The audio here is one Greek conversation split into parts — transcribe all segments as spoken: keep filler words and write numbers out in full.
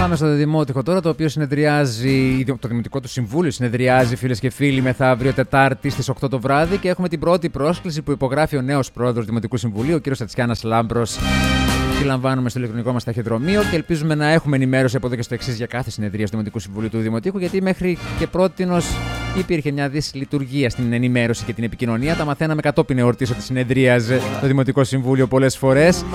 Πάμε στο Δημότυχο τώρα, το οποίο συνεδριάζει, το Δημοτικό του Συμβούλιο συνεδριάζει, φίλες και φίλοι, μεθαύριο Τετάρτη στις οκτώ το βράδυ και έχουμε την πρώτη πρόσκληση που υπογράφει ο νέος πρόεδρος του Δημοτικού Συμβουλίου, ο κ. Τατσιάννας Λάμπρος. Τη λαμβάνουμε στο ηλεκτρονικό μας ταχυδρομείο και ελπίζουμε να έχουμε ενημέρωση από εδώ και στο εξής για κάθε συνεδρία του Δημοτικού Συμβουλίου του Δημοτήχου, γιατί μέχρι και πρότινος υπήρχε μια δυσλειτουργία στην ενημέρωση και την επικοινωνία. Τα μαθαίναμε κατόπιν εορτής ότι συνεδρίαζε το Δημοτικό Συμβούλιο πολλές φορές.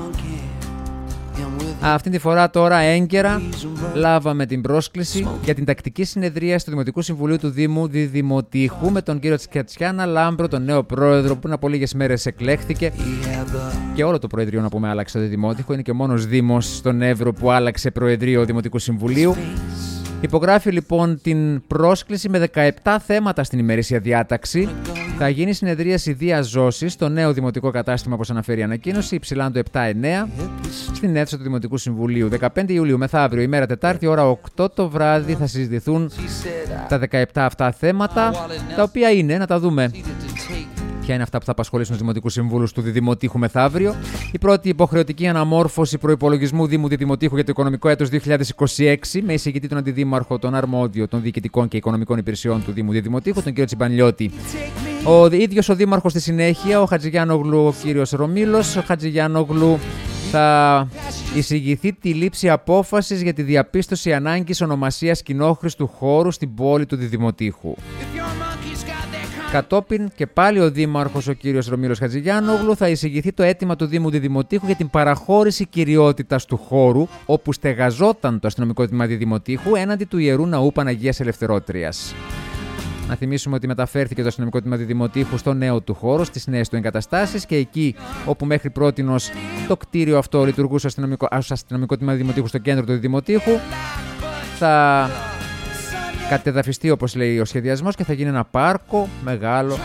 Αυτή τη φορά τώρα έγκαιρα λάβαμε την πρόσκληση για την τακτική συνεδρία του Δημοτικού Συμβουλίου του Δήμου Διδημοτήχου με τον κύριο Τατσιάννα Λάμπρο, τον νέο πρόεδρο που πριν από λίγες μέρες εκλέχθηκε και όλο το Προεδρείο να πούμε άλλαξε το Δημότυχο. Είναι και ο μόνος Δήμος στον Εύρο που άλλαξε Προεδρείο Δημοτικού Συμβουλίου. Υπογράφει λοιπόν την πρόσκληση με δεκαεπτά θέματα στην ημερήσια διάταξη. Θα γίνει συνεδρίαση διαζώσης στο νέο δημοτικό κατάστημα, όπως αναφέρει η ανακοίνωση, Υψηλάντου επτά εννέα, στην αίθουσα του Δημοτικού Συμβουλίου. δεκαπέντε Ιουλίου, μεθαύριο, ημέρα Τετάρτη, ώρα οκτώ το βράδυ, θα συζητηθούν τα δεκαεπτά αυτά θέματα, τα οποία είναι, να τα δούμε. Ποια είναι αυτά που θα απασχολήσουν τους Δημοτικούς Συμβούλους του Διδημοτήχου μεθαύριο? Η πρώτη, υποχρεωτική αναμόρφωση προϋπολογισμού Δήμου Διδημοτήχου για το οικονομικό έτος δύο χιλιάδες είκοσι έξι, με εισηγητή τον Αντιδήμαρχο, τον αρμόδιο των διοικητικών και οικονομικών υπηρεσιών του Δήμου Διδημοτήχου, τον κύριο Τσιμπανλιώτη. Ο ίδιος ο Δήμαρχος στη συνέχεια, ο Χατζηγιάννογλου, ο κύριος Ρωμήλος. Ο Χατζηγιάννογλου θα εισηγηθεί τη λήψη απόφασης για τη διαπίστωση ανάγκης ονομασίας κοινόχρηστου χώρου στην πόλη του Διδημοτήχου. Κατόπιν και πάλι ο Δήμαρχος, ο κύριος Ρωμήλος Χατζηγιάννογλου, θα εισηγηθεί το αίτημα του Δήμου Διδημοτήχου για την παραχώρηση κυριότητας του χώρου όπου στεγαζόταν το αστυνομικό τμήμα Διδημοτήχου έναντι του Ιερού Ναού Παναγίας Ελευθερότριας. Να θυμίσουμε ότι μεταφέρθηκε το αστυνομικό τμήμα Διδημοτήχου στο νέο του χώρο, στις νέες του εγκαταστάσεις και εκεί όπου μέχρι πρότινος το κτίριο αυτό λειτουργούσε ως αστυνομικό, αστυνομικό τμήμα Διδημοτήχου στο κέντρο του Διδημοτήχου, θα κατεδαφιστεί, όπως λέει ο σχεδιασμός, και θα γίνει ένα πάρκο μεγάλο.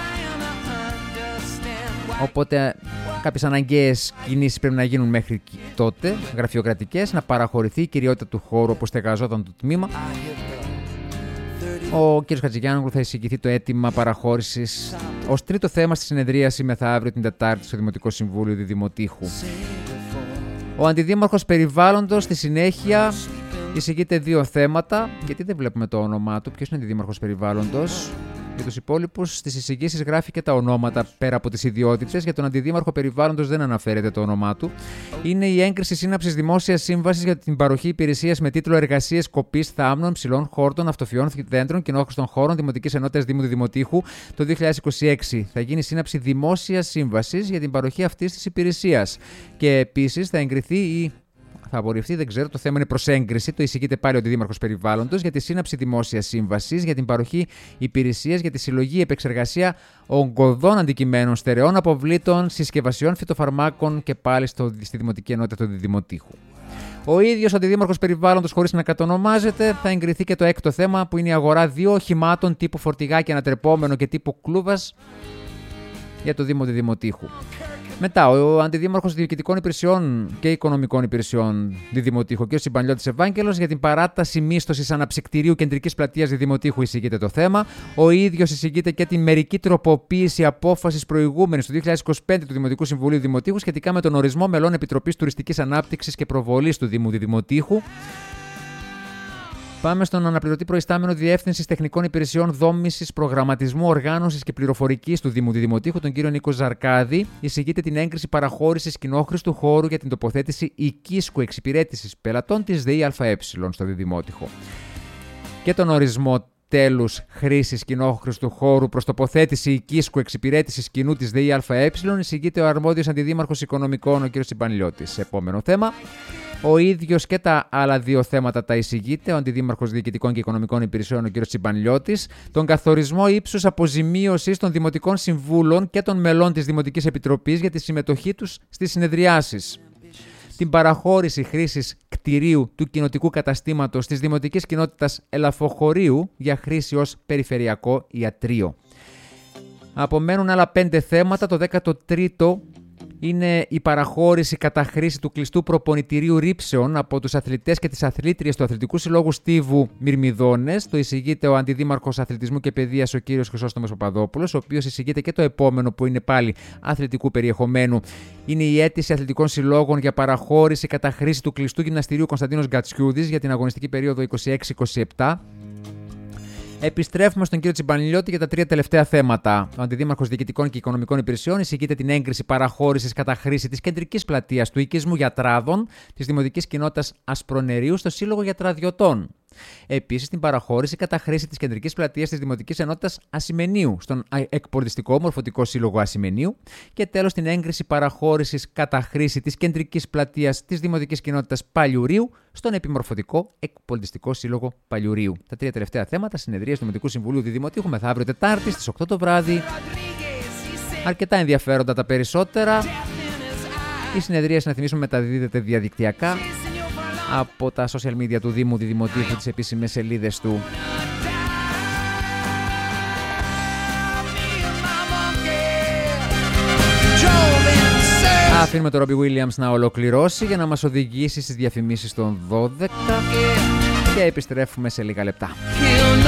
Οπότε κάποιες αναγκαίες κινήσεις πρέπει να γίνουν μέχρι τότε, γραφειοκρατικές, να παραχωρηθεί η κυριότητα του χώρου όπου στεγαζόταν το τμήμα. Ο κ. Χατζηγιάννογλου θα εισηγηθεί το αίτημα παραχώρησης ως τρίτο θέμα στη συνεδρίαση μεθαύριο την Τετάρτη στο Δημοτικό Συμβούλιο Διδημοτήχου. Ο Αντιδήμαρχος Περιβάλλοντος στη συνέχεια εισηγείται δύο θέματα. Γιατί δεν βλέπουμε το όνομά του? Ποιος είναι Αντιδήμαρχος Περιβάλλοντος? Για τους υπόλοιπους στις εισηγήσεις γράφει και τα ονόματα πέρα από τις ιδιότητες. Για τον Αντιδήμαρχο Περιβάλλοντος δεν αναφέρεται το όνομά του. Είναι η έγκριση σύναψης δημόσιας σύμβασης για την παροχή υπηρεσίας με τίτλο Εργασίες κοπής θάμνων, ψηλών χόρτων, αυτοφυών, δέντρων, κοινόχρηστων χώρων Δημοτικής Ενότητας Δήμου Διδημοτήχου το δύο χιλιάδες είκοσι έξι. Θα γίνει σύναψη δημόσιας σύμβασης για την παροχή αυτής της υπηρεσίας. Και επίσης θα εγκριθεί η. Θα απορριφθεί, δεν ξέρω, το θέμα είναι προς έγκριση. Το εισηγείται πάλι ο Αντιδήμαρχος Περιβάλλοντος για τη σύναψη δημόσιας σύμβασης για την παροχή υπηρεσίας για τη συλλογή επεξεργασία ογκωδών αντικειμένων, στερεών αποβλήτων, συσκευασιών φυτοφαρμάκων και πάλι στο, στη Δημοτική Ενότητα του Διδημοτήχου. Ο ίδιος ο Αντιδήμαρχος Περιβάλλοντος, χωρίς να κατονομάζεται, θα εγκριθεί και το έκτο θέμα που είναι η αγορά δύο οχημάτων τύπου φορτηγάκι ανατρεπόμενο και τύπου κλούβας για το Δήμο Διδημοτήχου. Μετά, ο Αντιδήμαρχος Διοικητικών Υπηρεσιών και Οικονομικών Υπηρεσιών Διδημοτήχου, κ. Συμπανλιώτης Ευάγγελος, για την παράταση μίσθωσης αναψυκτηρίου κεντρικής πλατείας Διδημοτήχου εισηγείται το θέμα. Ο ίδιος εισηγείται και τη μερική τροποποίηση απόφασης προηγούμενης του δύο χιλιάδες είκοσι πέντε του Δημοτικού Συμβουλίου Δημοτήχου σχετικά με τον ορισμό μελών Επιτροπής Τουριστικής Ανάπτυξης και Προβολής του Δήμου Διδημοτήχου. Πάμε στον αναπληρωτή προϊστάμενο Διεύθυνσης Τεχνικών Υπηρεσιών Δόμησης, Προγραμματισμού, Οργάνωσης και Πληροφορικής του Δήμου Διδημοτήχου, τον κύριο Νίκο Ζαρκάδη. Εισηγείται την έγκριση παραχώρησης κοινόχρηστου χώρου για την τοποθέτηση οικίσκου εξυπηρέτησης πελατών της ΔΕΗ ΑΕ στο Διδημότυχο. Και τον ορισμό τέλους χρήσης κοινόχρηστου χώρου προς τοποθέτηση οικίσκου εξυπηρέτησης κοινού της ΔΕΗ ΑΕ εισηγείται ο αρμόδιος Αντιδήμαρχος Οικονομικών, ο κ. Συμπανλιώτης. Επόμενο θέμα. Ο ίδιος και τα άλλα δύο θέματα τα εισηγείται ο Αντιδήμαρχος Διοικητικών και Οικονομικών Υπηρεσιών, ο κ. Συμπανλιώτης. Τον καθορισμό ύψους αποζημίωσης των Δημοτικών Συμβούλων και των μελών της Δημοτικής Επιτροπής για τη συμμετοχή τους στις συνεδριάσεις. Την παραχώρηση χρήσης κτηρίου του κοινοτικού καταστήματος της Δημοτικής Κοινότητας Ελαφοχωρίου για χρήση ως περιφερειακό ιατρείο. Απομένουν άλλα πέντε θέματα. Το δέκατο τρίτο είναι η παραχώρηση κατά χρήση του κλειστού προπονητηρίου ρήψεων από τους αθλητές και τις αθλήτριες του Αθλητικού Συλλόγου Στίβου Μυρμηδόνες. Το εισηγείται ο Αντιδήμαρχος Αθλητισμού και Παιδείας, ο κύριος Χρυσόστομος Παπαδόπουλος, ο οποίος εισηγείται και το επόμενο που είναι πάλι αθλητικού περιεχομένου. Είναι η αίτηση αθλητικών συλλόγων για παραχώρηση κατά χρήση του κλειστού γυμναστηρίου Κωνσταντίνος Γκατσιούδης για την αγωνιστική περίοδο είκοσι έξι είκοσι επτά. Επιστρέφουμε στον κύριο Τσιμπανιλιώτη για τα τρία τελευταία θέματα. Ο Αντιδήμαρχος Διοικητικών και Οικονομικών Υπηρεσιών εισηγείται την έγκριση παραχώρησης κατά χρήση της κεντρικής πλατείας του οικισμού Γιατράδων της Δημοτικής Κοινότητας Ασπρονερίου στο Σύλλογο Γιατραδιωτών. Επίσης, την παραχώρηση κατά χρήση της κεντρικής πλατείας της Δημοτικής Ενότητας Ασημενίου στον Εκπορτιστικό Μορφωτικό Σύλλογο Ασημενίου. Και τέλος, την έγκριση παραχώρησης κατά χρήση της κεντρικής πλατείας της Δημοτικής Κοινότητας Παλιουρίου στον Επιμορφωτικό Εκπολιτιστικό Σύλλογο Παλιουρίου. Τα τρία τελευταία θέματα, συνεδρίες του Δημοτικού Συμβουλίου Διδημοτήχου μεθαύριο Τετάρτη στις οκτώ το βράδυ. Αρκετά ενδιαφέροντα τα περισσότερα. Η συνεδρία, να θυμίσουμε, μεταδίδεται διαδικτυακά από τα social media του Δήμου Διδημοτήχου, τις επίσημες σελίδες του. Αφήνουμε τον Ρόμπι Βίλιαμς να ολοκληρώσει για να μας οδηγήσει στις διαφημίσεις των δώδεκα και επιστρέφουμε σε λίγα λεπτά.